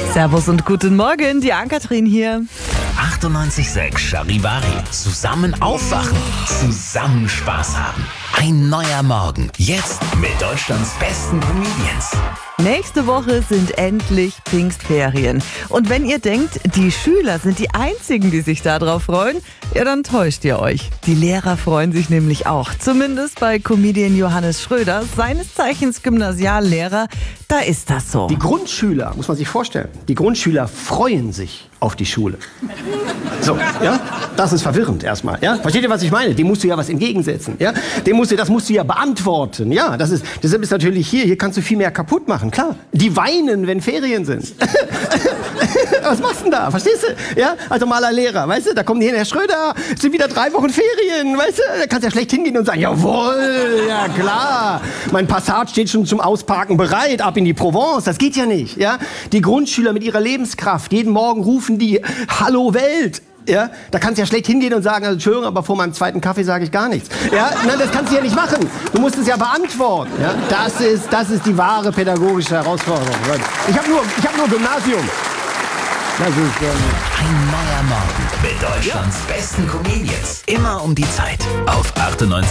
Servus und guten Morgen, die Ann-Kathrin hier. 98,6 Charivari. Zusammen aufwachen, zusammen Spaß haben. Ein neuer Morgen. Jetzt mit Deutschlands besten Comedians. Nächste Woche sind endlich Pfingstferien. Und wenn ihr denkt, die Schüler sind die einzigen, die sich darauf freuen, ja, dann täuscht ihr euch. Die Lehrer freuen sich nämlich auch. Zumindest bei Comedian Johannes Schröder, seines Zeichens Gymnasiallehrer, da ist das so. Die Grundschüler, muss man sich vorstellen, die Grundschüler freuen sich auf die Schule. So, ja, das ist verwirrend erstmal, ja. Versteht ihr, was ich meine? Dem musst du ja was entgegensetzen, ja. Das musst du ja beantworten, ja. Deshalb ist natürlich hier kannst du viel mehr kaputt machen, klar. Die weinen, wenn Ferien sind. Was machst du denn da, verstehst du? Ja, also maler Lehrer, weißt du, da kommen die hin, Herr Schröder, es sind wieder 3 Wochen Ferien, weißt du, da kannst du ja schlecht hingehen und sagen, jawohl, ja klar, mein Passat steht schon zum Ausparken bereit, ab in die Provence, das geht ja nicht, ja. Die Grundschüler mit ihrer Lebenskraft, jeden Morgen rufen die, hallo Welt. Ja, da kannst du ja schlecht hingehen und sagen, also, Entschuldigung, aber vor meinem zweiten Kaffee sage ich gar nichts. Ja, nein, das kannst du ja nicht machen. Du musst es ja beantworten. Ja, das ist die wahre pädagogische Herausforderung. Ich hab nur Gymnasium. Ein neuer Morgen mit Deutschlands besten Comedians. Immer um die Zeit. Auf 98,6